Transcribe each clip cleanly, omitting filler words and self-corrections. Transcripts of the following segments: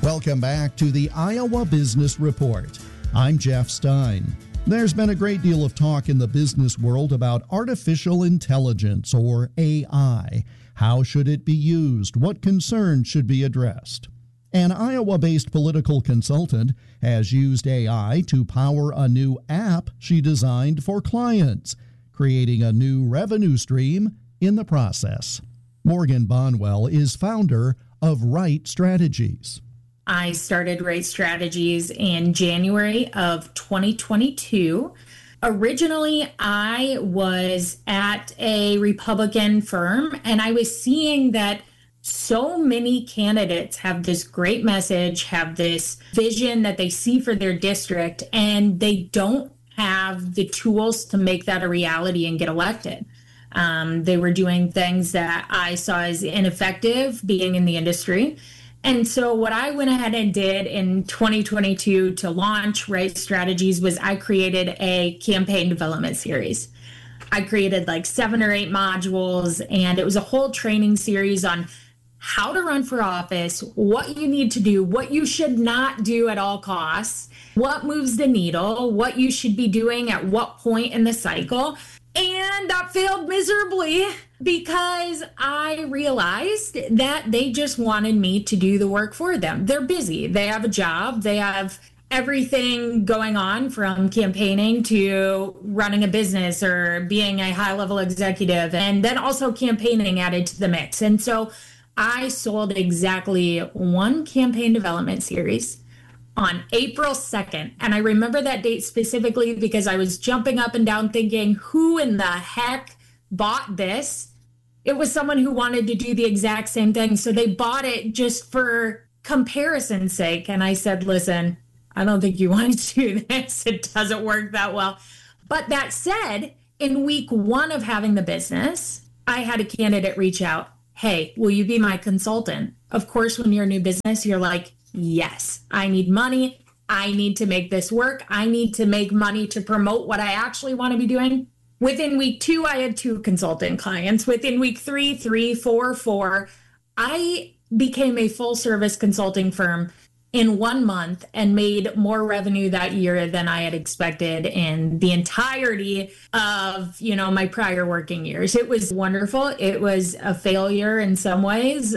Welcome back to the Iowa Business Report. I'm Jeff Stein. There's been a great deal of talk in the business world about artificial intelligence, or AI. How should it be used? What concerns should be addressed? An Iowa-based political consultant has used AI to power a new app she designed for clients, creating a new revenue stream in the process. Morgan Bonwell is founder of Right Strategies. I started Right Strategies in January of 2022. Originally, I was at a Republican firm, and I was seeing that so many candidates have this great message, have this vision that they see for their district, and they don't have the tools to make that a reality and get elected. They were doing things that I saw as ineffective being in the industry. And so what I went ahead and did in 2022 to launch Right Strategies was I created a campaign development series. I created like 7 or 8 modules, and it was a whole training series on how to run for office, what you need to do, what you should not do at all costs, what moves the needle, what you should be doing at what point in the cycle. And that failed miserably because I realized that they just wanted me to do the work for them. They're busy. They have a job. They have everything going on from campaigning to running a business or being a high-level executive, and then also campaigning added to the mix. And so I sold exactly 1 campaign development series on April 2nd. And I remember that date specifically because I was jumping up and down thinking, who in the heck bought this? It was someone who wanted to do the exact same thing. So they bought it just for comparison's sake. And I said, listen, I don't think you want to do this. It doesn't work that well. But that said, in week 1 of having the business, I had a candidate reach out. Hey, will you be my consultant? Of course, when you're a new business, you're like, yes, I need money. I need to make this work. I need to make money to promote what I actually want to be doing. Within week 2, I had 2 consultant clients. Within week 3, 3, 4, 4, I became a full service consulting firm in 1 month and made more revenue that year than I had expected in the entirety of, my prior working years. It was wonderful. It was a failure in some ways,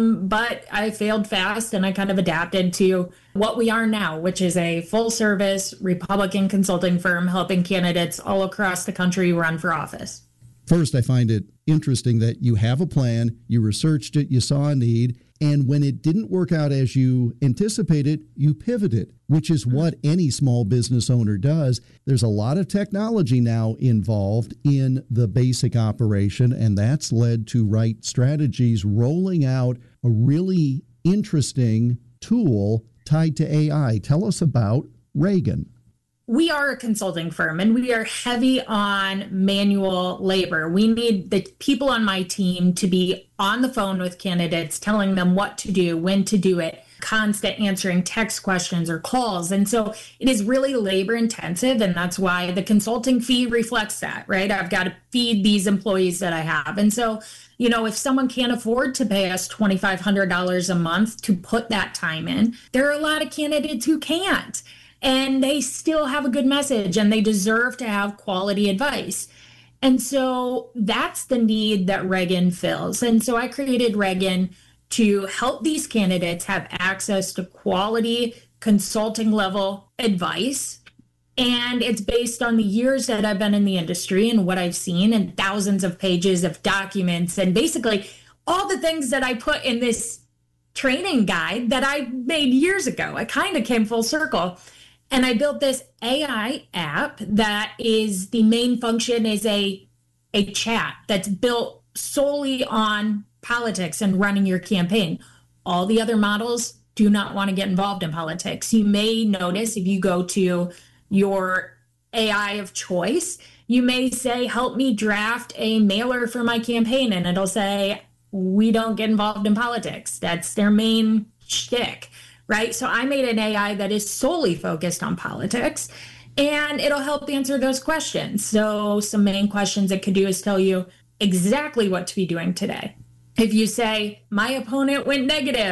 but I failed fast and I kind of adapted to what we are now, which is a full service Republican consulting firm helping candidates all across the country run for office. First, I find it interesting that you have a plan, you researched it, you saw a need, and when it didn't work out as you anticipated, you pivoted, which is what any small business owner does. There's a lot of technology now involved in the basic operation, and that's led to Right Strategies rolling out a really interesting tool tied to AI. Tell us about Reagan. We are a consulting firm and we are heavy on manual labor. We need the people on my team to be on the phone with candidates, telling them what to do, when to do it, constant answering text questions or calls. And so it is really labor intensive. And that's why the consulting fee reflects that, right? I've got to feed these employees that I have. And so, if someone can't afford to pay us $2,500 a month to put that time in, there are a lot of candidates who can't. And they still have a good message and they deserve to have quality advice. And so that's the need that Reagan fills. And so I created Reagan to help these candidates have access to quality consulting level advice. And it's based on the years that I've been in the industry and what I've seen and thousands of pages of documents and basically all the things that I put in this training guide that I made years ago. I kind of came full circle. And I built this AI app that is the main function is a chat that's built solely on politics and running your campaign. All the other models do not want to get involved in politics. You may notice if you go to your AI of choice, you may say, help me draft a mailer for my campaign. And it'll say, we don't get involved in politics. That's their main shtick. Right? So I made an AI that is solely focused on politics, and it'll help answer those questions. So some main questions it could do is tell you exactly what to be doing today. If you say, my opponent went negative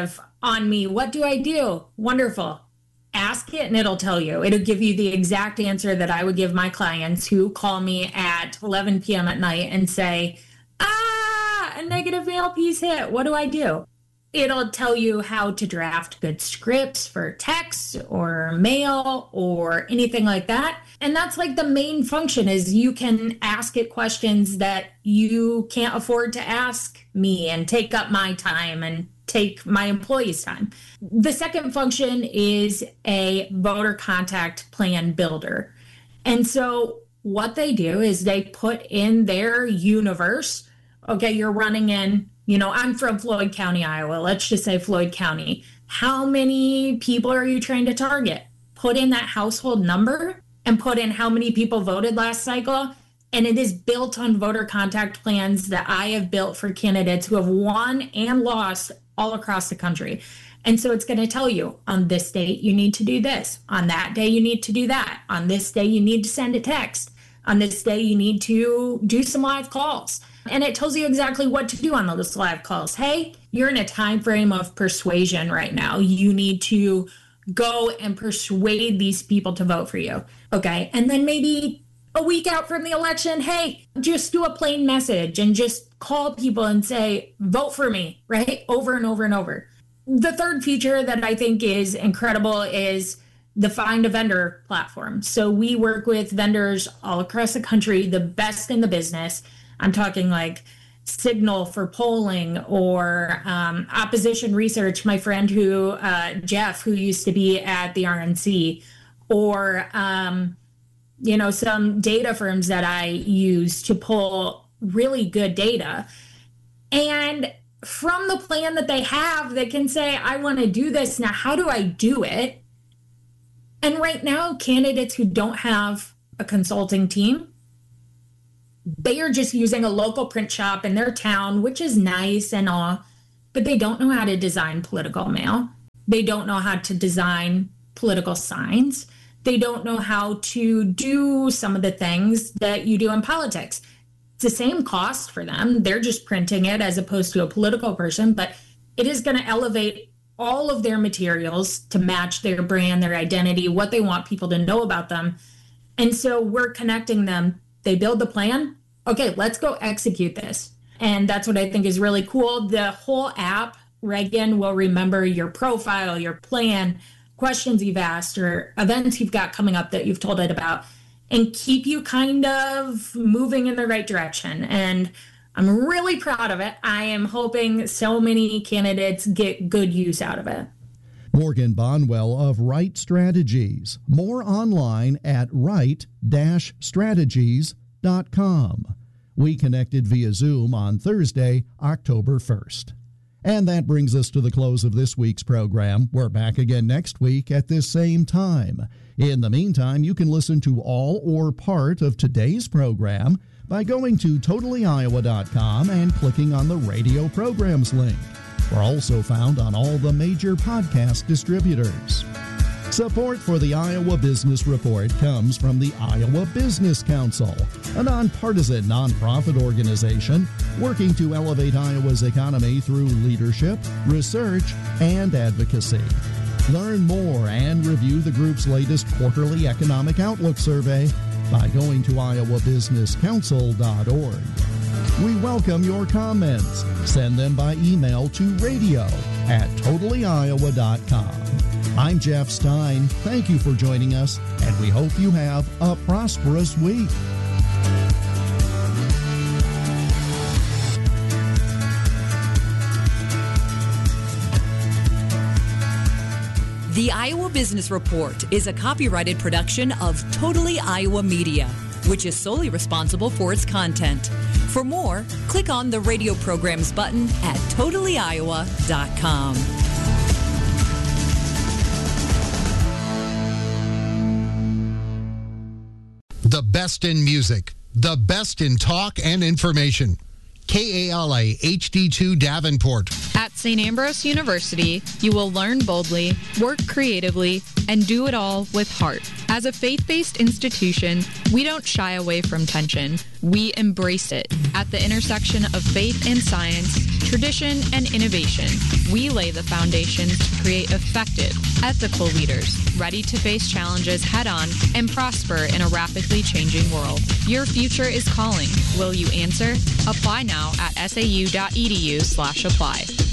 on me. What do I do? Wonderful. Ask it and it'll tell you. It'll give you the exact answer that I would give my clients who call me at 11 p.m. at night and say, a negative mail piece hit. What do I do? It'll tell you how to draft good scripts for text or mail or anything like that. And that's like the main function is you can ask it questions that you can't afford to ask me and take up my time and take my employees' time. The second function is a voter contact plan builder. And so what they do is they put in their universe, okay, you're running in, I'm from Floyd County, Iowa. Let's just say Floyd County. How many people are you trying to target? Put in that household number and put in how many people voted last cycle. And it is built on voter contact plans that I have built for candidates who have won and lost all across the country. And so it's going to tell you on this date, you need to do this. On that day, you need to do that. On this day, you need to send a text. On this day, you need to do some live calls. And it tells you exactly what to do on those live calls. Hey, you're in a time frame of persuasion right now. You need to go and persuade these people to vote for you. Okay. And then maybe a week out from the election, hey, just do a plain message and just call people and say, vote for me, right? Over and over and over. The third feature that I think is incredible is the Find a Vendor platform. So we work with vendors all across the country, the best in the business. I'm talking like Signal for polling or opposition research, my friend Jeff, who used to be at the RNC, or, some data firms that I use to pull really good data. And from the plan that they have, they can say, I want to do this. Now, how do I do it? And right now, candidates who don't have a consulting team, they are just using a local print shop in their town, which is nice and all, but they don't know how to design political mail. They don't know how to design political signs. They don't know how to do some of the things that you do in politics. It's the same cost for them. They're just printing it as opposed to a political person, but it is going to elevate all of their materials to match their brand, their identity, what they want people to know about them. And so we're connecting them. They build the plan. Okay, let's go execute this. And that's what I think is really cool. The whole app, Reagan, will remember your profile, your plan, questions you've asked, or events you've got coming up that you've told it about, and keep you kind of moving in the right direction. And I'm really proud of it. I am hoping so many candidates get good use out of it. Morgan Bonwell of Right Strategies. More online at right-strategies.com. We connected via Zoom on Thursday, October 1st. And that brings us to the close of this week's program. We're back again next week at this same time. In the meantime, you can listen to all or part of today's program by going to totallyiowa.com and clicking on the radio programs link. We're also found on all the major podcast distributors. Support for the Iowa Business Report comes from the Iowa Business Council, a nonpartisan nonprofit organization working to elevate Iowa's economy through leadership, research, and advocacy. Learn more and review the group's latest quarterly economic outlook survey by going to iowabusinesscouncil.org. We welcome your comments. Send them by email to radio@totallyiowa.com. I'm Jeff Stein. Thank you for joining us, and we hope you have a prosperous week. The Iowa Business Report is a copyrighted production of Totally Iowa Media, which is solely responsible for its content. For more, click on the radio programs button at totallyiowa.com. The best in music, the best in talk and information. KALA HD2 Davenport. At St. Ambrose University, you will learn boldly, work creatively, and do it all with heart. As a faith-based institution, we don't shy away from tension. We embrace it. At the intersection of faith and science, tradition and innovation, we lay the foundations to create effective, ethical leaders, ready to face challenges head-on and prosper in a rapidly changing world. Your future is calling. Will you answer? Apply now at sau.edu/apply.